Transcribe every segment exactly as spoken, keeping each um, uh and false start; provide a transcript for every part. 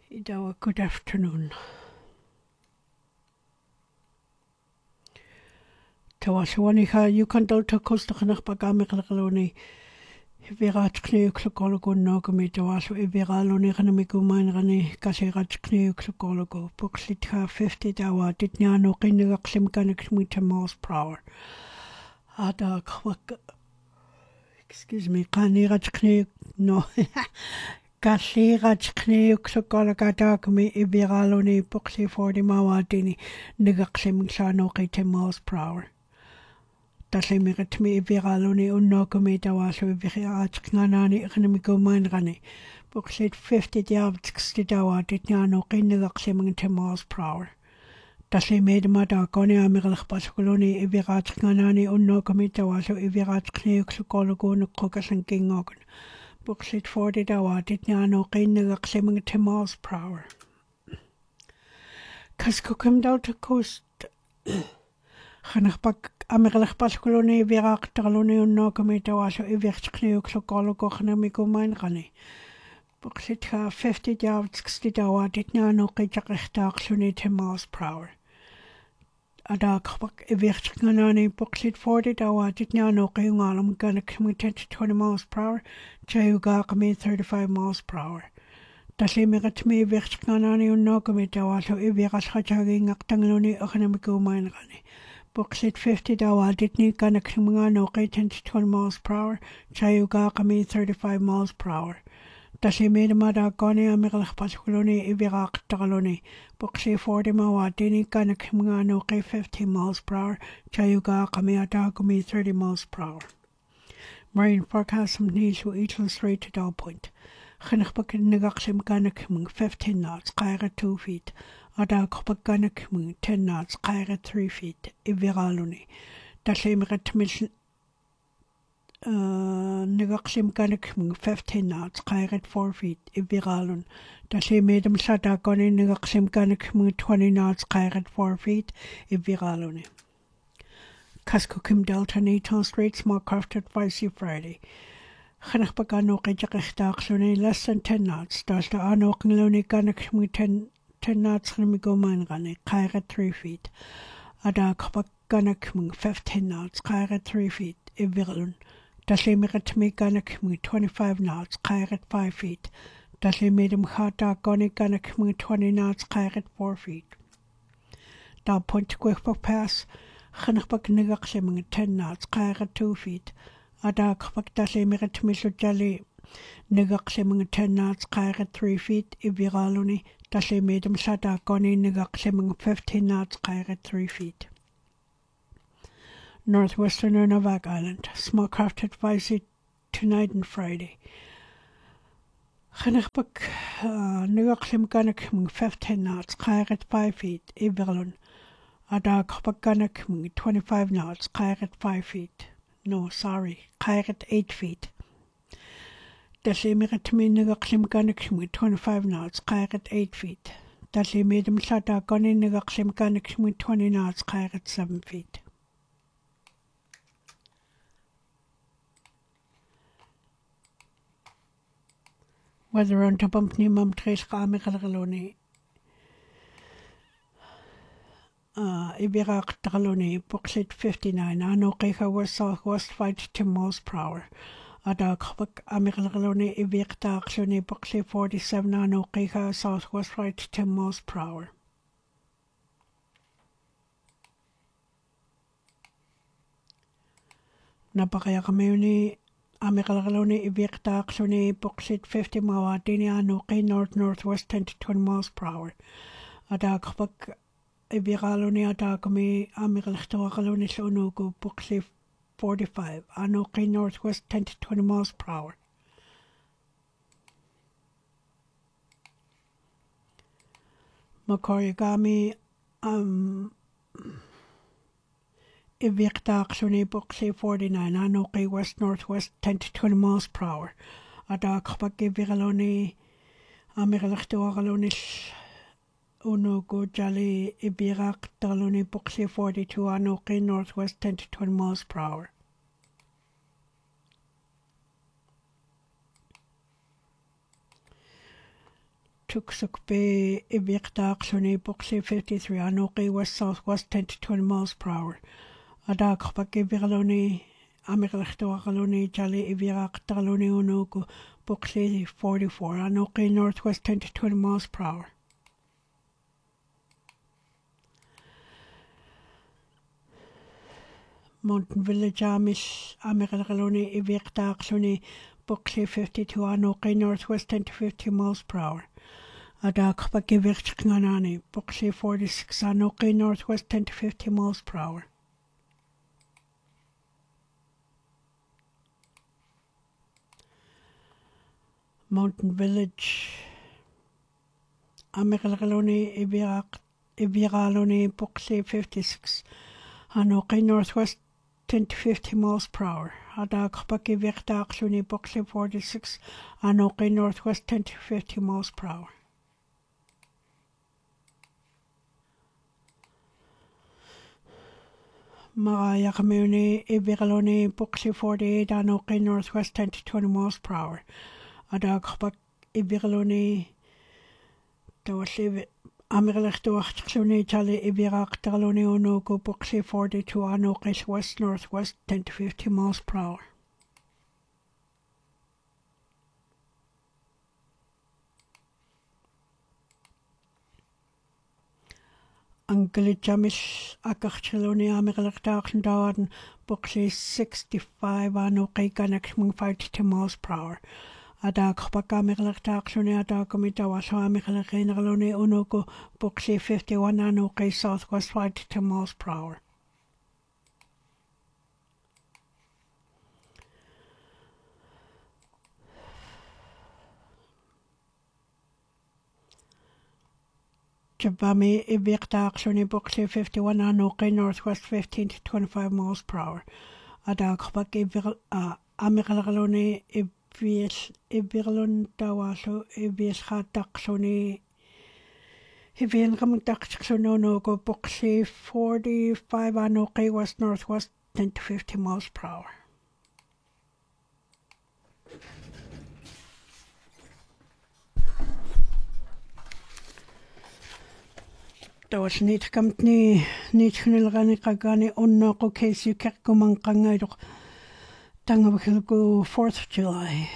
Idawa, good afternoon. Tawasawaniha, you can do to Costa Kanakpagamicaloni. Virat Knew Clocologo Nogami Tawaso, Viraloni Ranamigo Manrani, Kasirat Knew Clocologo, Boxlita fifty dawa, Ditniano Kinagaxim Ganakmita miles per hour. Ada Kwak, excuse me, Kanirat Knew, no. Kasirat Knew Clocologadakmi, Viraloni, Boxy forty mawadini, Nagaxim Sano ten miles per hour. Tasimirat mi viraloni unnokami tawaso virat nganani economico manrani. Booklet fifty yards sixty dawa ditniano kinagaximing ten miles per hour. Tasimid mata koni amiralach paskoloni virat nganani unnokami tawaso virat kniuxukologo nukokasan kingogan. Booklet forty dawa ditniano kinagaximing ten miles per hour. Kaskokim delta coast. Chanachpak Amiralach Pascoloni, Virak Tarloni, Nogami Tawaso, Ivirchknew, Clocologo, Hanamigo Manrani. Boxita fifty yards, sixty dawa, Ditnano, Kijakta, Suni, ten miles per hour. Adak Ivirchkanani, Boxit forty dawa, Ditnano, Kingalam, Gana committed to twenty miles per hour, Chayugakami, thirty-five miles per hour. Tasimirat me Virchkanani, Nogami Tawaso, Iviras Hachaging, Actangloni, Hanamigo Manrani. Booklet fifty dawa ditni kana kimangano ten to twenty miles per hour, Chayuga kami thirty-five miles per hour. Tasimid mada goni amiralach paskuloni ivirak tagaloni. Booklet forty mawa dini kana kimangano fifteen miles per hour, Chayuga kami adagumi thirty miles per hour. Marine forecast some needs will each straight to Dow Point. Chinachbak nagaksim kana kimang fifteen knots, kaira two feet. Ada kopaganak ten knots, kaira three feet, iviraluni. Tasimirat mission uh nagaksim ganak fifteen knots, kaira four feet, iviralun. Tasimidam sada goni nagaksim ganak twenty knots, kaira four feet, iviraluni. Kaskokim Delta Natal Strait, small craft advice you Friday. Chanachbagano kajakachtaxuni less than ten knots. Does the anokingloni ganak ten ten knots Hanamigo Manrani, kaira three feet. Ada kopaganak fifteen knots, kaira three feet, iviralun. Tasimirat me ganak twenty-five knots, kaira five feet. Tasimidam hata goni ganak twenty knots, kaira four feet. Dow Point Quickbook Pass, Chanachbak nigaksiming ten knots, kaira two feet. Ada kopag tasimirat misujali nigaksiming ten knots, kaira three feet, iviraluni. Tasimidam sada goni nigaksiming fifteen knots, kaira three feet. Northwestern Nunavak Island, small craft advisory tonight and Friday. Chanachbak nigaksim ganak fifteen knots, kaira five feet, iviralun. Ada kopag ganak twenty-five knots, kaira five feet. No, sorry, kaira eight feet. Tasimirat me nagaksim ganak twenty-five knots, kaira eight feet. Tasimidam sada goni nagaksim ganak twenty knots, kaira seven feet. Weather on Tabumpni Mum Trace Kamikaloni. Uh, Ibirak Taloni, Booklet fifty-nine, Anokeha West Southwest fight ten miles per hour. Ada Kabak Amikaloni, Ibirta Aksuni, Booklet forty-seven, Anokeha Southwest fight ten miles per hour. Napakaya Kamuni, Amikaloni, Ibirta Aksuni, Booklet fifty Mawadini, Anoke North Northwest ten to twenty miles per hour. Ada Kabak Iviraloni Adagami, Amiralchtawakaloni Sonogo, Booklet forty-five, Anoke Northwest ten to twenty miles per hour. Makorigami, um, Ivirtaxuni, Booklet forty-nine, Anoke West Northwest ten to twenty miles per hour. Adakabak Iviraloni, Amiralchtawakaloni Uno go jali Ibirak Taloni Booklet forty-two, Anoke Northwest ten to twenty miles per hour. Tuksuk Bay Ibiqtaaqluni Boxley fifty-three Anoqi West Southwest ten to twenty miles per hour. Adaqpak Ibiraluni Amirlachtuaqaluni Jali Ibiraqtaluni Unuku Boxley forty-four Anoqi Northwest ten to twenty miles per hour. Mountain Village Amish Amiraluni Ibiqtaaqluni Boxley fifty-two Anoqi Northwest ten to fifty miles per hour. Adaqpak Ibirchkanani Boxley forty-six Anoqi Northwest ten to fifty miles per hour. Mountain Village Amiraluni Ibiraluni Boxley fifty-six Anoqi Northwest ten to fifty miles per hour. Adaqpak Ibirtaqluni Boxley forty-six Anoqi Northwest ten to fifty miles per hour. Marayaqmuni Ibiraluni Boxley forty-eight Anoqi Northwest ten to twenty miles per hour. Adaqpak Ibiraluni Dawasliv Amiralachtuaqluni Jali Ibiraqtaluni Unuku Boxley forty-two Anoqi West Northwest ten to fifty miles per hour. Angelichamish Akachaluni Amiralachtuaqlun Dawadan Boxley sixty-five Anoqi Ganakmung fifty-two miles per hour. Adaqpak Amiralachtuaqluni Adaqamitawaso Amiralachinaluni Unuku Boxley fifty-one Anoqi Southwest fifty-two miles per hour. Jabami Ibirtaqluni Boxley fifty-one Anoqi Northwest fifteen to twenty-five miles per hour. Adaqpak Amiralachinaluni Ibish Ibirlun Dawaso Ibish Hataqluni Hivingamtaqluni go Boxley forty-five Anoqi West Northwest ten to fifty miles per hour. Dawas nit kamtni nit hnilgani qagani unnaqo case kakkumanqangaidoq tangabkhilku fourth of July.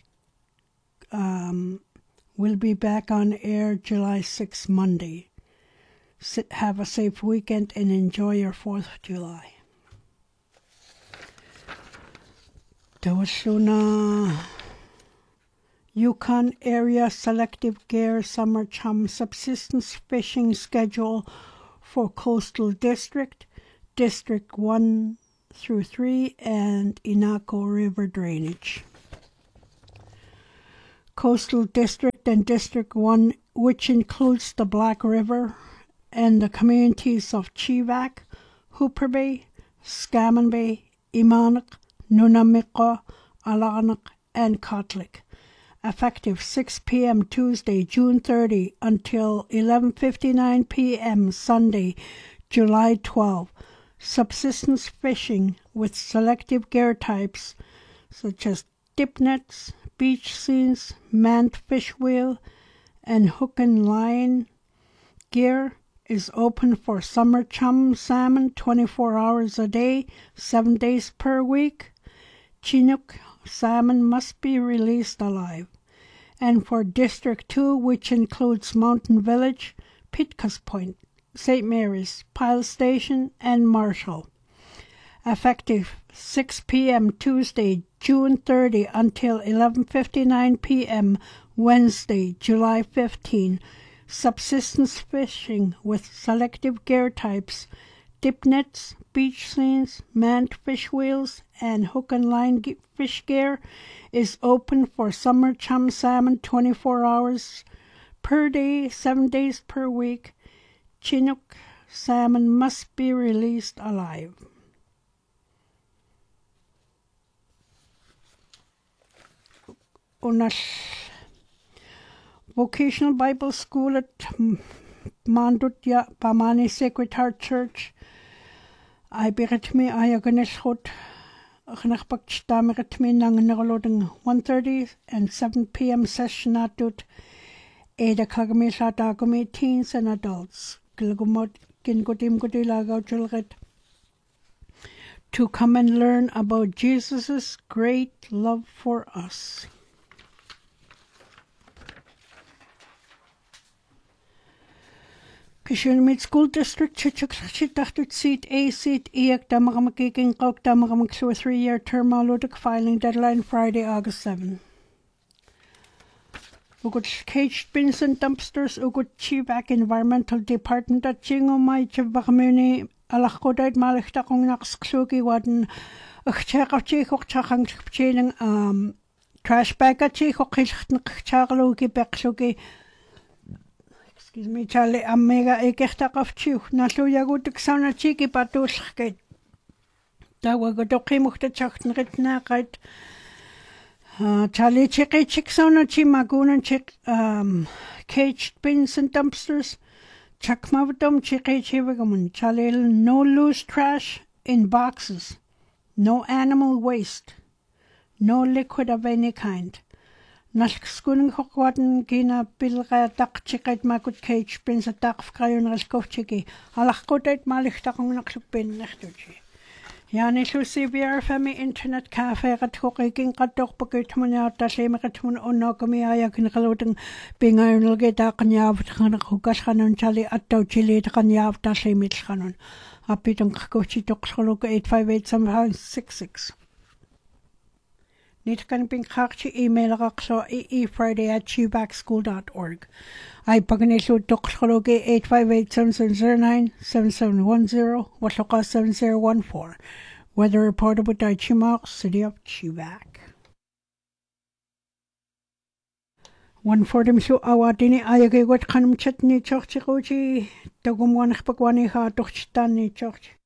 Um, we'll be back on air July sixth Monday. Sit, have a safe weekend and enjoy your fourth of July. Dawasuna Yukon Area Selective Gear Summer Chum Subsistence Fishing Schedule for Coastal District, District one through three, and Inaco River Drainage. Coastal District and District one, which includes the Black River and the communities of Chivak, Hooper Bay, Scammon Bay, Imanak, Nunamiqa, Alanak, and Kotlik. Effective six p.m. Tuesday, June thirtieth until eleven fifty-nine p.m. Sunday, July twelfth. Subsistence fishing with selective gear types such as dip nets, beach scenes, manned fish wheel, and hook and line gear is open for summer chum salmon twenty-four hours a day, seven days per week. Chinook salmon must be released alive. And for District two, which includes Mountain Village, Pitkas Point, Saint Mary's, Pile Station, and Marshall. Effective six p.m. Tuesday, June thirtieth until eleven fifty-nine p.m. Wednesday, July fifteenth. Subsistence fishing with selective gear types, dip nets, beach scenes, manned fish wheels, and hook and line fish gear is open for summer chum salmon twenty-four hours per day, seven days per week. Chinook salmon must be released alive. Unas Vocational Bible School at Mandutya Pamani Sacred Heart Church. I berit me ayaganeshot Akhnakpakchtamirit me nang nagaloding one thirty and seven p.m. session atut Ada kagami satakumi teens and adults. Kilgumot kinkutim kutilagaw chulret. To come and learn about Jesus' great love for us. Kishulmit School District Chichakshitachut seat A seat Eak Damakamakiking Kok Damakamaksu a three-year term aludik filing deadline Friday, August seventh. Ugut caged bins and dumpsters ugut Chivac Environmental Department at Chingomai Chivakamuni Alakhodait Maliktakong Naksksuki Waden Achchakchi Hochachang Chining um trash bag at Chihokichn Chagaluki Beksuki. Excuse me, Charlie, I'm mega ekechtak of chew. Naluya good Xana cheeky patushket. That were good okimuch chachten ritna right. Charlie chicky chicks on a chimagoon and chick um caged bins and dumpsters. Chakmavdom chicky chivigamun. Charlie, no loose trash in boxes. No animal waste. No liquid of any kind. Nalkskuning hokwaden gina bilga dak chikait makut cage pins a dak fkayon raskofchiki. Alakkotait malichtakong naksupin nechtuchi. Yani su C B R fami internet cafe kat hokiking katok pakitmun yata semikatmun onokami ayakin kalutang pingayon lagi dakan yav kanak hukas kanon chali ataw chili dakan yav ta semit kanon. Apitong kakochi tokskoloka eight five eight seven five six six. Nit kan ping kakchi email rakso eefriday at chivacschool dot org. Ay pagnisu tokskologi eight five eight seven seven zero nine seven seven one zero, Washoka seven zero one four. Weather reported by Chimak, City of Chivac. One forty misu awatini ayagi wat kanum chatni chokchikochi tagum one pakwani ha tochitani chokchi.